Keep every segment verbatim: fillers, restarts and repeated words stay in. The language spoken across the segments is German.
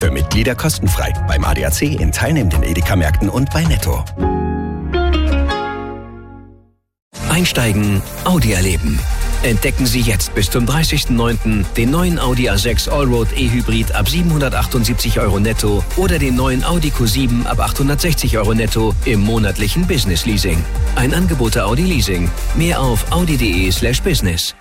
Für Mitglieder kostenfrei. Beim A D A C, in teilnehmenden Edeka-Märkten und bei Netto. Einsteigen, Audi erleben. Entdecken Sie jetzt bis zum dreißigsten neunten den neuen Audi A sechs Allroad E-Hybrid ab siebenhundertachtundsiebzig Euro netto oder den neuen Audi Q sieben ab achthundertsechzig Euro netto im monatlichen Business Leasing. Ein Angebot der Audi Leasing. Mehr auf audi.de slash business.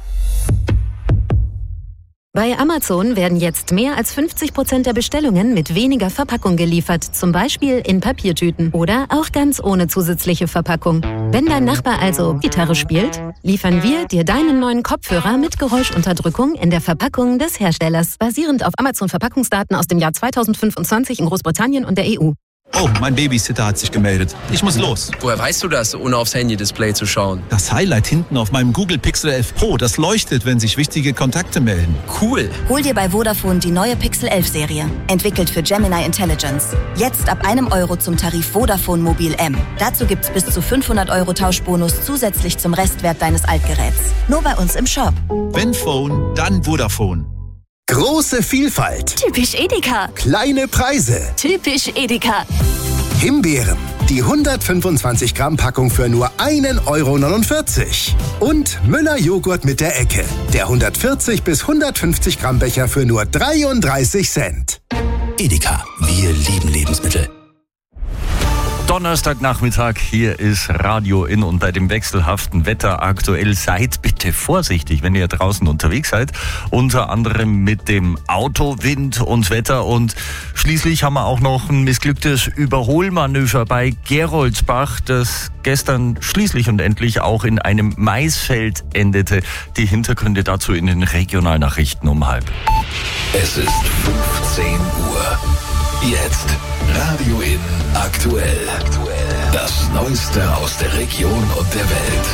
Bei Amazon werden jetzt mehr als fünfzig Prozent der Bestellungen mit weniger Verpackung geliefert, zum Beispiel in Papiertüten oder auch ganz ohne zusätzliche Verpackung. Wenn dein Nachbar also Gitarre spielt, liefern wir dir deinen neuen Kopfhörer mit Geräuschunterdrückung in der Verpackung des Herstellers, basierend auf Amazon-Verpackungsdaten aus dem Jahr zweitausendfünfundzwanzig in Großbritannien und der E U. Oh, mein Babysitter hat sich gemeldet. Ich muss los. Woher weißt du das, ohne aufs Handy-Display zu schauen? Das Highlight hinten auf meinem Google Pixel elf Pro, das leuchtet, wenn sich wichtige Kontakte melden. Cool. Hol dir bei Vodafone die neue Pixel elf Serie. Entwickelt für Gemini Intelligence. Jetzt ab einem Euro zum Tarif Vodafone Mobil M. Dazu gibt's bis zu fünfhundert Euro Tauschbonus zusätzlich zum Restwert deines Altgeräts. Nur bei uns im Shop. Wenn Phone, dann Vodafone. Große Vielfalt. Typisch Edeka. Kleine Preise. Typisch Edeka. Himbeeren. Die hundertfünfundzwanzig Gramm Packung für nur einen Euro neunundvierzig. Und Müller Joghurt mit der Ecke. Der hundertvierzig bis hundertfünfzig Gramm Becher für nur dreiunddreißig Cent. Edeka, wir lieben Lebensmittel. Donnerstagnachmittag, hier ist Radio In und bei dem wechselhaften Wetter aktuell seid bitte vorsichtig, wenn ihr draußen unterwegs seid. Unter anderem mit dem Auto, Wind und Wetter und schließlich haben wir auch noch ein missglücktes Überholmanöver bei Geroldsbach, das gestern schließlich und endlich auch in einem Maisfeld endete. Die Hintergründe dazu in den Regionalnachrichten um halb. Es ist fünfzehn Uhr. Jetzt Radio In aktuell. Das Neueste aus der Region und der Welt.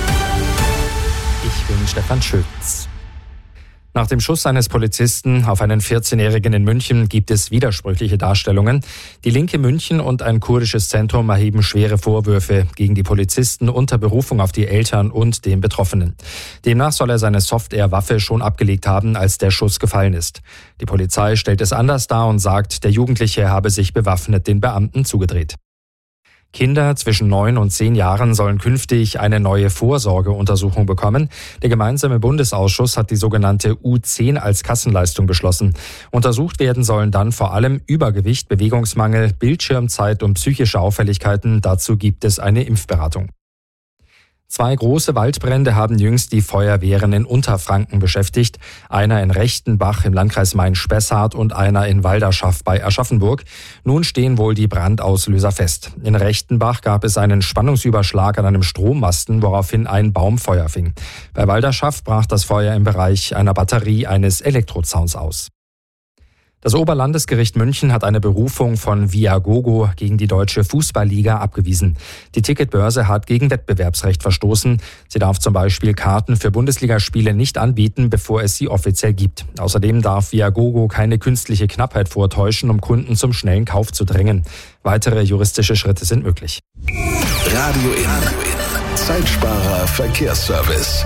Ich bin Stefan Schütz. Nach dem Schuss eines Polizisten auf einen vierzehnjährigen in München gibt es widersprüchliche Darstellungen. Die Linke München und ein kurdisches Zentrum erheben schwere Vorwürfe gegen die Polizisten unter Berufung auf die Eltern und den Betroffenen. Demnach soll er seine Soft-Air-Waffe schon abgelegt haben, als der Schuss gefallen ist. Die Polizei stellt es anders dar und sagt, der Jugendliche habe sich bewaffnet den Beamten zugedreht. Kinder zwischen neun und zehn Jahren sollen künftig eine neue Vorsorgeuntersuchung bekommen. Der gemeinsame Bundesausschuss hat die sogenannte U zehn als Kassenleistung beschlossen. Untersucht werden sollen dann vor allem Übergewicht, Bewegungsmangel, Bildschirmzeit und psychische Auffälligkeiten. Dazu gibt es eine Impfberatung. Zwei große Waldbrände haben jüngst die Feuerwehren in Unterfranken beschäftigt. Einer in Rechtenbach im Landkreis Main-Spessart und einer in Walderschaff bei Aschaffenburg. Nun stehen wohl die Brandauslöser fest. In Rechtenbach gab es einen Spannungsüberschlag an einem Strommasten, woraufhin ein Baum Feuer fing. Bei Walderschaff brach das Feuer im Bereich einer Batterie eines Elektrozauns aus. Das Oberlandesgericht München hat eine Berufung von Viagogo gegen die Deutsche Fußballliga abgewiesen. Die Ticketbörse hat gegen Wettbewerbsrecht verstoßen. Sie darf zum Beispiel Karten für Bundesligaspiele nicht anbieten, bevor es sie offiziell gibt. Außerdem darf Viagogo keine künstliche Knappheit vortäuschen, um Kunden zum schnellen Kauf zu drängen. Weitere juristische Schritte sind möglich. Radio In. Zeitsparer Verkehrsservice.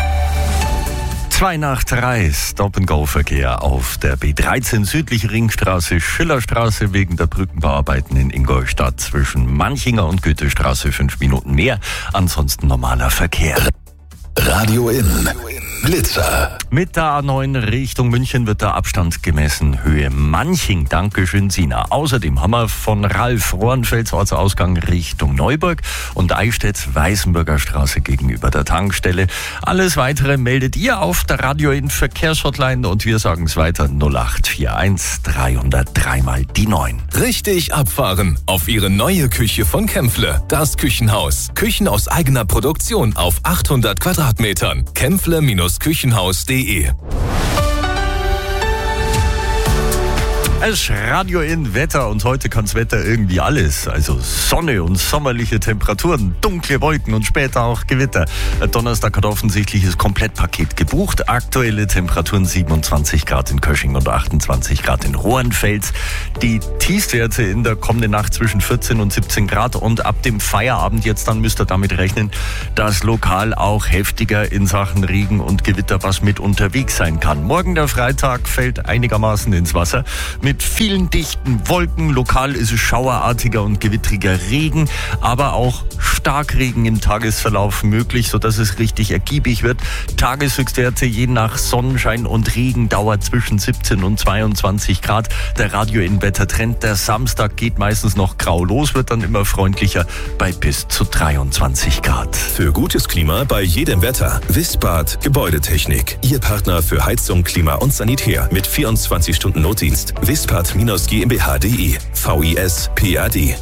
Zwei nach drei Stop-and-Go-Verkehr auf der B dreizehn südliche Ringstraße, Schillerstraße wegen der Brückenbauarbeiten in Ingolstadt. Zwischen Manchinger und Goethestraße fünf Minuten mehr. Ansonsten normaler Verkehr. Radio In. Blitzer. Mit der A neun Richtung München wird der Abstand gemessen. Höhe Manching. Dankeschön, Sina. Außerdem haben wir von Ralf Rohrenfels Ortsausgang Richtung Neuburg und Eichstätt-Weißenburger Straße gegenüber der Tankstelle. Alles Weitere meldet ihr auf der Radio In Verkehrshotline und wir sagen es weiter null acht vier eins dreihundertdrei mal die neun. Richtig abfahren auf Ihre neue Küche von Kämpfle. Das Küchenhaus. Küchen aus eigener Produktion auf achthundert Quadratmetern. Kämpfle Küchenhaus punkt de. Es ist Radio In Wetter und heute kann's Wetter irgendwie alles. Also Sonne und sommerliche Temperaturen, dunkle Wolken und später auch Gewitter. Donnerstag hat offensichtlich das Komplettpaket gebucht. Aktuelle Temperaturen siebenundzwanzig Grad in Kösching und achtundzwanzig Grad in Hohenfels. Die Tiefstwerte in der kommenden Nacht zwischen vierzehn und siebzehn Grad und ab dem Feierabend jetzt dann müsst ihr damit rechnen, dass lokal auch heftiger in Sachen Regen und Gewitter was mit unterwegs sein kann. Morgen der Freitag fällt einigermaßen ins Wasser mit mit vielen dichten Wolken. Lokal ist es schauerartiger und gewittriger Regen, aber auch Starkregen im Tagesverlauf möglich, sodass es richtig ergiebig wird. Tageshöchstwerte je nach Sonnenschein und Regendauer zwischen siebzehn und zweiundzwanzig Grad. Der Radio-In-Wetter-Trend, der Samstag geht meistens noch grau los, wird dann immer freundlicher bei bis zu dreiundzwanzig Grad. Für gutes Klima bei jedem Wetter. Wispad Gebäudetechnik. Ihr Partner für Heizung, Klima und Sanitär mit vierundzwanzig Stunden Notdienst. Wispad GmbH punkt de. V I S P A D.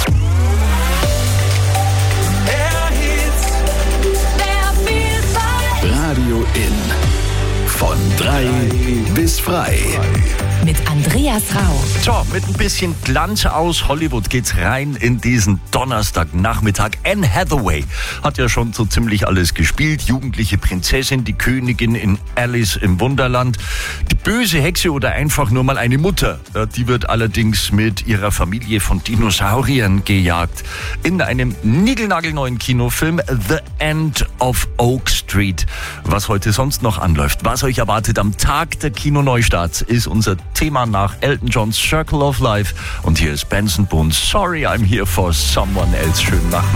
Radio In. Von drei bis frei. Mit Andreas Rau. So, mit ein bisschen Glanz aus Hollywood geht's rein in diesen Donnerstagnachmittag. Anne Hathaway hat ja schon so ziemlich alles gespielt. Jugendliche Prinzessin, die Königin in Alice im Wunderland. Die böse Hexe oder einfach nur mal eine Mutter. Ja, die wird allerdings mit ihrer Familie von Dinosauriern gejagt. In einem niegelnagelneuen Kinofilm The End of Oak Street. Was heute sonst noch anläuft, was euch erwartet am Tag der Kinoneustarts, ist unser Thema nach Elton Johns Circle of Life. Und hier ist Benson Boone, Sorry I'm Here for Someone Else. Schönen Nachmittag.